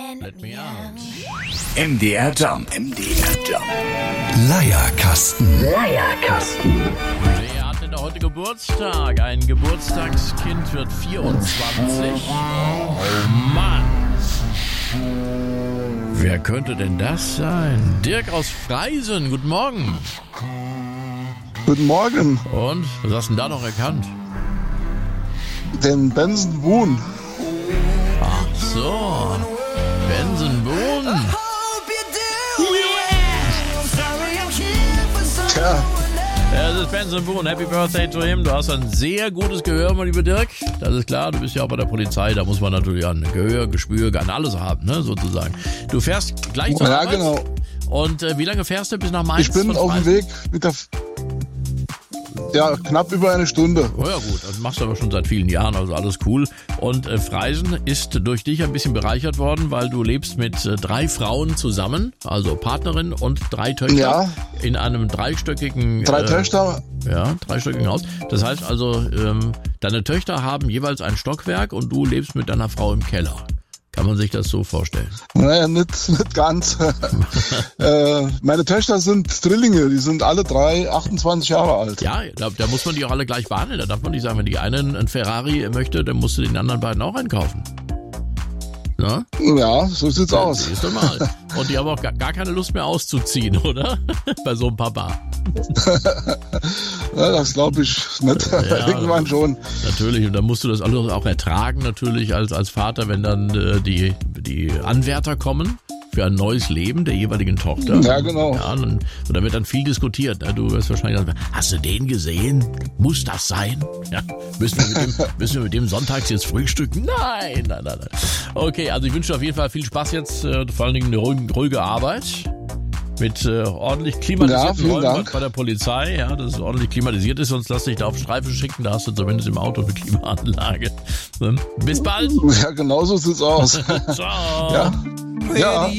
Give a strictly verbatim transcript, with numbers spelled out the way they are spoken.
Let me out. M D R Jump. M D R Jump. Leierkasten. Leierkasten. Wer hat denn da heute Geburtstag? Ein Geburtstagskind wird vierundzwanzig. Oh Mann. Wer könnte denn das sein? Dirk aus Freisen, guten Morgen. Guten Morgen. Und, was hast du denn da noch erkannt? Den Benson Boone. Ach so, Benson Boone. Tja, Ja, das ist Benson Boone. Happy Birthday to him. Du hast ein sehr gutes Gehör, mein lieber Dirk. Das ist klar, du bist ja auch bei der Polizei. Da muss man natürlich an Gehör, Gespür, an alles haben, ne, sozusagen. Du fährst gleich zur ja Arbeit. genau. Und äh, wie lange fährst du bis nach Mainz? Ich bin von auf dem Freisen? Weg mit der... F- Ja, knapp über eine Stunde. Oh ja gut, das machst du aber schon seit vielen Jahren, also alles cool. Und äh, Freisen ist durch dich ein bisschen bereichert worden, weil du lebst mit äh, drei Frauen zusammen, also Partnerin und drei Töchter Ja. in einem dreistöckigen... Drei äh, Töchter. Ja, dreistöckigen Haus. Das heißt also, ähm, deine Töchter haben jeweils ein Stockwerk und du lebst mit deiner Frau im Keller. Kann man sich das so vorstellen? Naja, nicht, nicht ganz. äh, meine Töchter sind Drillinge. Die sind alle drei achtundzwanzig Jahre alt. Ja, da, da muss man die auch alle gleich behandeln. Da darf man nicht sagen, wenn die eine einen Ferrari möchte, dann musst du den anderen beiden auch einkaufen. Na? Ja, so sieht's aus. Siehst du mal. Und die haben auch gar, gar keine Lust mehr auszuziehen, oder? Bei so einem Papa. Ja, das glaube ich nicht. Ja. Irgendwann schon. Natürlich, und dann musst du das alles auch ertragen, natürlich als, als Vater, wenn dann äh, die, die Anwärter kommen für ein neues Leben der jeweiligen Tochter. Ja, genau. Ja, und, und da wird dann viel diskutiert. Ne? Du wirst wahrscheinlich sagen, hast du den gesehen? Muss das sein? Ja, müssen wir mit dem, müssen wir mit dem sonntags jetzt frühstücken? Nein, nein, nein, nein. Okay, also ich wünsche dir auf jeden Fall viel Spaß jetzt, äh, vor allen Dingen eine ruhige, ruhige Arbeit. Mit äh, ordentlich klimatisierten Ja, vielen Räumen Dank. bei der Polizei, ja, dass es ordentlich klimatisiert ist, sonst lass dich da auf Streife schicken, da hast du zumindest im Auto eine Klimaanlage. Ne? Bis bald. Ja, genau so sieht's aus. Ciao. Ja. Ja.